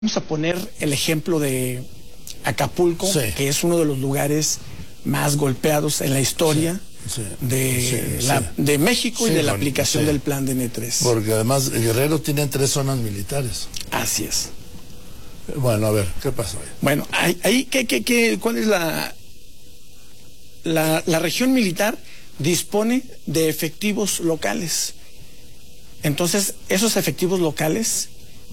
Vamos a poner el ejemplo de Acapulco, sí, que es uno de los lugares más golpeados en la historia de México y de la aplicación del plan DN3. Porque además Guerrero tiene 3 zonas militares. Así es. Bueno, a ver, ¿qué pasó ahí? Bueno, ¿cuál es la región militar? Dispone de efectivos locales. Entonces, esos efectivos locales,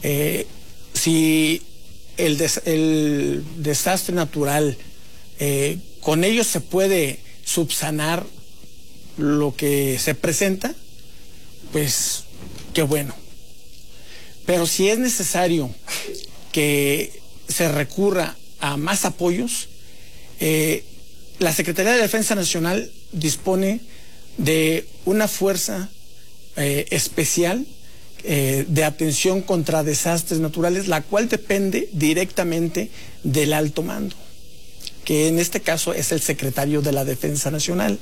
si el desastre natural, con ellos se puede subsanar lo que se presenta, pues qué bueno. Pero si es necesario que se recurra a más apoyos, la Secretaría de Defensa Nacional dispone de una fuerza especial de atención contra desastres naturales, la cual depende directamente del alto mando, que en este caso es el secretario de la Defensa Nacional.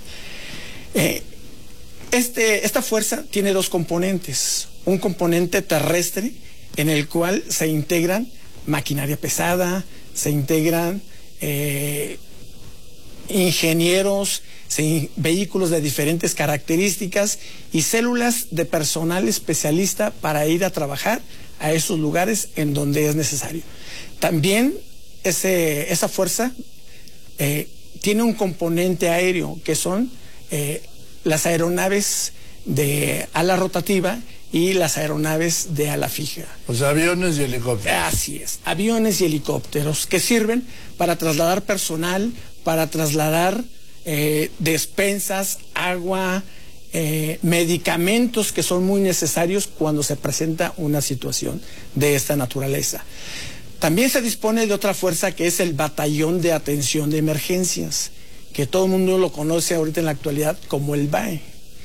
Esta fuerza tiene 2 componentes: un componente terrestre, en el cual se integran maquinaria pesada, se integran ingenieros, vehículos de diferentes características y células de personal especialista para ir a trabajar a esos lugares en donde es necesario. También esa fuerza tiene un componente aéreo, que son las aeronaves de ala rotativa y las aeronaves de ala fija. O sea, aviones y helicópteros. Así es, aviones y helicópteros que sirven para trasladar personal, para trasladar despensas, agua, medicamentos que son muy necesarios cuando se presenta una situación de esta naturaleza. También se dispone de otra fuerza, que es el Batallón de Atención de Emergencias, que todo el mundo lo conoce ahorita en la actualidad como el BAE.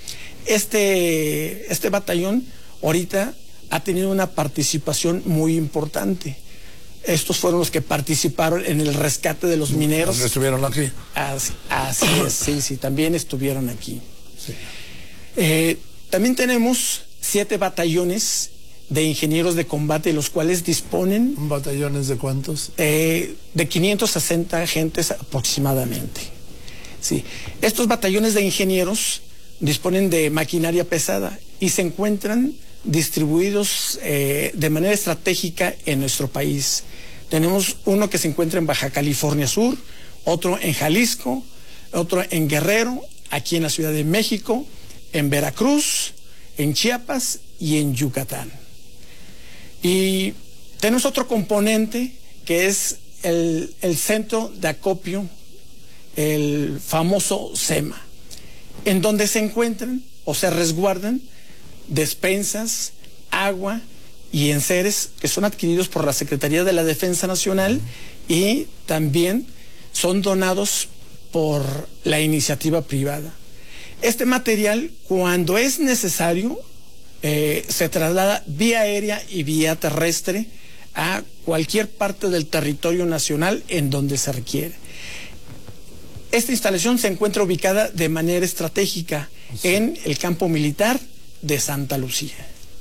Este batallón ahorita ha tenido una participación muy importante. Estos fueron los que participaron en el rescate de los mineros. ¿Estuvieron aquí? Así es, sí, también estuvieron aquí. Sí. También tenemos 7 batallones de ingenieros de combate, los cuales disponen... ¿Batallones de cuántos? De 560 agentes aproximadamente. Sí. Estos batallones de ingenieros disponen de maquinaria pesada y se encuentran distribuidos de manera estratégica en nuestro país. Tenemos uno que se encuentra en Baja California Sur, otro en Jalisco, otro en Guerrero, aquí en la Ciudad de México, en Veracruz, en Chiapas y en Yucatán. Y tenemos otro componente, que es el centro de acopio, el famoso CEMA, en donde se encuentran o se resguardan despensas, agua y enseres que son adquiridos por la Secretaría de la Defensa Nacional y también son donados por la iniciativa privada. Este material, cuando es necesario, se traslada vía aérea y vía terrestre a cualquier parte del territorio nacional en donde se requiere. Esta instalación se encuentra ubicada de manera estratégica en el campo militar de Santa Lucía.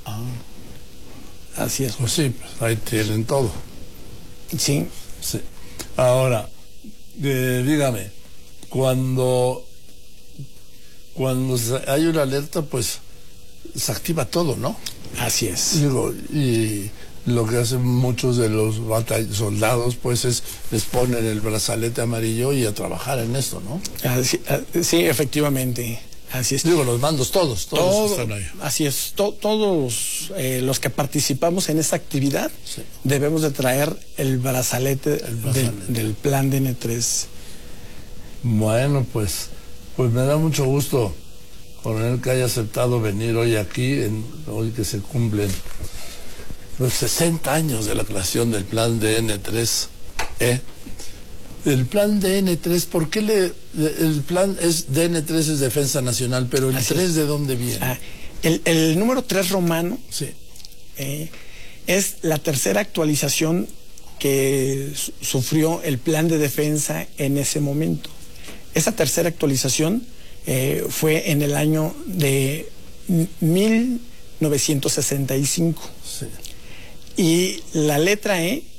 Así es. Pues sí, pues ahí tienen todo. Sí. Sí. Ahora, dígame, cuando hay una alerta, pues se activa todo, ¿no? Así es. Digo, y lo que hacen muchos de los soldados, pues les ponen el brazalete amarillo y a trabajar en esto, ¿no? Sí, efectivamente. Así es. Digo, los mandos todos están ahí. Así es. Todos los que participamos en esta actividad debemos de traer el brazalete, del plan DN3. Bueno, pues me da mucho gusto, coronel, que haya aceptado venir hoy aquí, hoy que se cumplen los 60 años de la creación del plan DN3. El plan DN3, ¿por qué el plan DN3 es Defensa Nacional, pero el Así 3 de dónde viene? El número 3 romano sí. Es la tercera actualización que sufrió el plan de defensa en ese momento. Esa tercera actualización fue en el año de 1965. Sí. Y la letra E